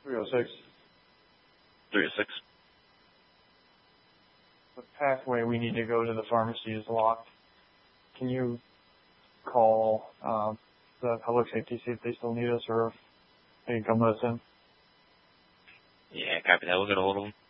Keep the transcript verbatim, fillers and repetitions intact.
three oh six. three oh six. The pathway we need to go to the pharmacy is locked. Can you call uh, the public safety, see if they still need us or if they can come let us in? Yeah, copy that. We'll get a hold of them.